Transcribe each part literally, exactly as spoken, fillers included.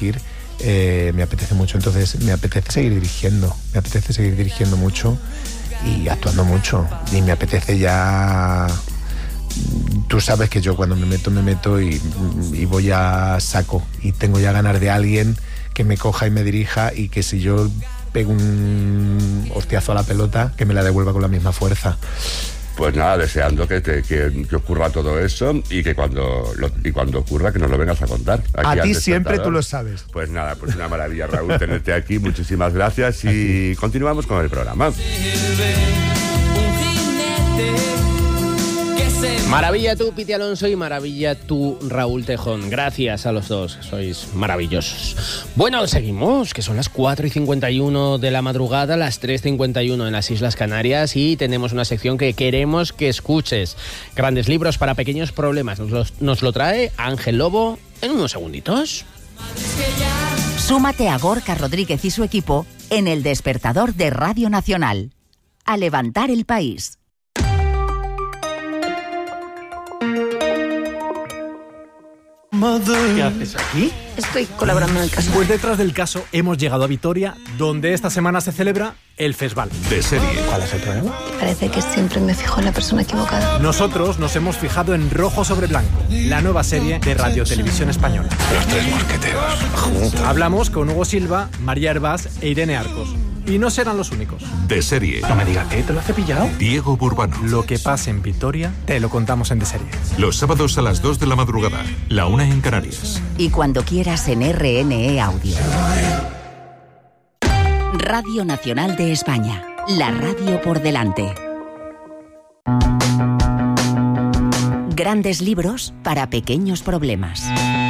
dirigir, eh, me apetece mucho. Entonces me apetece seguir dirigiendo, me apetece seguir dirigiendo mucho y actuando mucho. Y me apetece ya... Tú sabes que yo cuando me meto, me meto y, y voy a saco. Y tengo ya ganas de alguien que me coja y me dirija, y que si yo pego un hostiazo a la pelota, que me la devuelva con la misma fuerza. Pues nada, deseando que, te, que, que ocurra todo eso y que cuando, lo, y cuando ocurra que nos lo vengas a contar. Aquí a ti siempre tú lo sabes. Pues nada, pues una maravilla, Raúl, tenerte aquí. Muchísimas gracias y aquí continuamos con el programa. Maravilla tú, Piti Alonso, y maravilla tú, Raúl Tejón. Gracias a los dos, sois maravillosos. Bueno, seguimos, que son las cuatro y cincuenta y uno de la madrugada, las tres y cincuenta y uno en las Islas Canarias, y tenemos una sección que queremos que escuches. Grandes libros para pequeños problemas. Nos lo, nos lo trae Ángel Lobo en unos segunditos. Súmate a Gorka Rodríguez y su equipo en El Despertador de Radio Nacional. A levantar el país. ¿Qué haces aquí? Estoy colaborando en el caso. Pues detrás del caso hemos llegado a Vitoria, donde esta semana se celebra el Festival. De serie. ¿Cuál es el problema? Parece que siempre me fijo en la persona equivocada. Nosotros nos hemos fijado en Rojo sobre Blanco, la nueva serie de Radio Televisión Española. Los tres mosqueteros. Juntos. Hablamos con Hugo Silva, María Hervás e Irene Arcos. Y no serán los únicos. De serie. No me digas que te lo has cepillado. Diego Burbano. Lo que pasa en Vitoria te lo contamos en De Serie. Los sábados a las dos de la madrugada, la una en Canarias. Y cuando quieras en R N E Audio. Radio Nacional de España. La radio por delante. Grandes libros para pequeños problemas.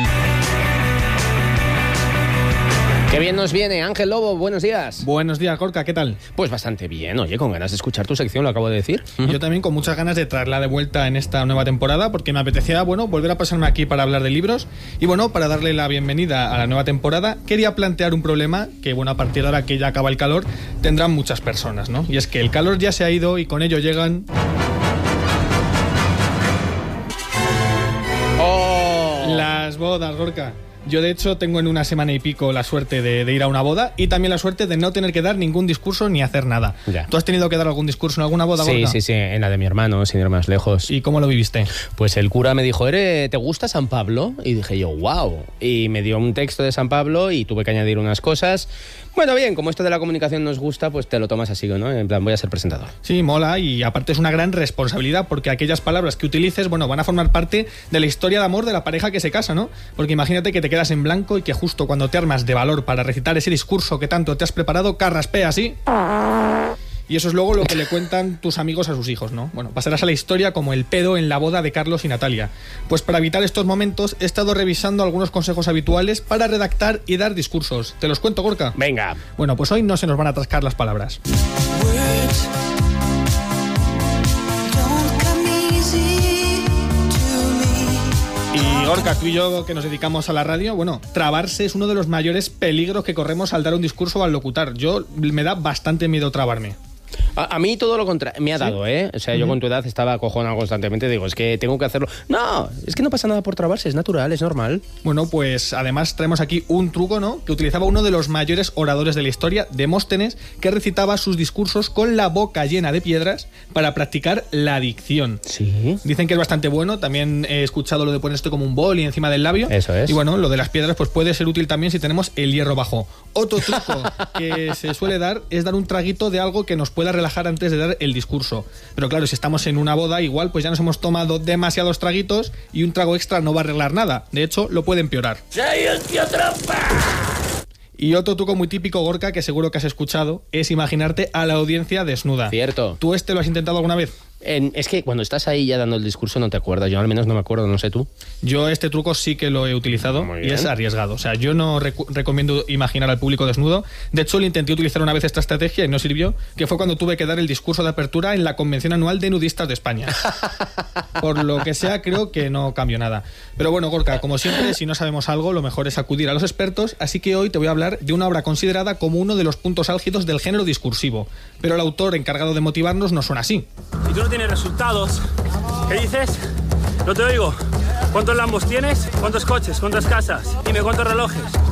Qué bien nos viene, Ángel Lobo, buenos días. Buenos días, Gorka, ¿qué tal? Pues bastante bien, oye, con ganas de escuchar tu sección, lo acabo de decir. Yo también con muchas ganas de traerla de vuelta en esta nueva temporada, porque me apetecía, bueno, volver a pasarme aquí para hablar de libros. Y bueno, para darle la bienvenida a la nueva temporada, quería plantear un problema que, bueno, a partir de ahora que ya acaba el calor, tendrán muchas personas, ¿no? Y es que el calor ya se ha ido y con ello llegan... ¡Oh! Las bodas, Gorka. Yo, de hecho, tengo en una semana y pico la suerte de, de ir a una boda y también la suerte de no tener que dar ningún discurso ni hacer nada. Ya. ¿Tú has tenido que dar algún discurso en alguna boda, Sí, Gorka? sí, sí, en la de mi hermano, sin ir más lejos. ¿Y cómo lo viviste? Pues el cura me dijo, ¿Eres, ¿te gusta San Pablo? Y dije yo, wow. Y me dio un texto de San Pablo y tuve que añadir unas cosas. Bueno, bien, como esto de la comunicación nos gusta, pues te lo tomas así, ¿no? En plan, voy a ser presentador. Sí, mola, y aparte es una gran responsabilidad porque aquellas palabras que utilices, bueno, van a formar parte de la historia de amor de la pareja que se casa, ¿no? Porque imagínate que te quedas en blanco y que justo cuando te armas de valor para recitar ese discurso que tanto te has preparado, carraspea así. Y eso es luego lo que le cuentan tus amigos a sus hijos, ¿no? Bueno, pasarás a la historia como el pedo en la boda de Carlos y Natalia. Pues para evitar estos momentos he estado revisando algunos consejos habituales para redactar y dar discursos. ¿Te los cuento, Gorka? Venga. Bueno, pues hoy no se nos van a atascar las palabras. Y Gorka, tú y yo que nos dedicamos a la radio, bueno, trabarse es uno de los mayores peligros que corremos al dar un discurso o al locutar. Yo me da bastante miedo trabarme. A, a mí todo lo contrario, me ha dado, ¿Sí? ¿eh? O sea, uh-huh. yo con tu edad estaba acojonado constantemente, digo, es que tengo que hacerlo. No, es que no pasa nada por trabarse, es natural, es normal. Bueno, pues además traemos aquí un truco, ¿no? Que utilizaba uno de los mayores oradores de la historia, Demóstenes, que recitaba sus discursos con la boca llena de piedras para practicar la dicción. Sí. Dicen que es bastante bueno, también he escuchado lo de poner esto como un boli encima del labio. Eso es. Y bueno, lo de las piedras pues puede ser útil también si tenemos el hierro bajo. Otro truco que se suele dar es dar un traguito de algo que nos pueda relajar antes de dar el discurso. Pero claro, si estamos en una boda, igual pues ya nos hemos tomado demasiados traguitos y un trago extra no va a arreglar nada. De hecho, lo puede empeorar. ¡Soy el tío Trompa! Y otro truco muy típico, Gorka, que seguro que has escuchado, es imaginarte a la audiencia desnuda. Cierto. ¿Tú este lo has intentado alguna vez? En, es que cuando estás ahí ya dando el discurso no te acuerdas. Yo al menos no me acuerdo, no sé tú. Yo este truco sí que lo he utilizado y es arriesgado. O sea, yo no recu- recomiendo imaginar al público desnudo. De hecho, lo intenté utilizar una vez esta estrategia y no sirvió, que fue cuando tuve que dar el discurso de apertura en la Convención Anual de Nudistas de España. Por lo que sea, creo que no cambió nada. Pero bueno, Gorka, como siempre, si no sabemos algo, lo mejor es acudir a los expertos, así que hoy te voy a hablar de una obra considerada como uno de los puntos álgidos del género discursivo. Pero el autor encargado de motivarnos no suena así. Si tú no tienes resultados, ¿qué dices? No te oigo. ¿Cuántos Lambos tienes? ¿Cuántos coches? ¿Cuántas casas? Dime, ¿cuántos relojes?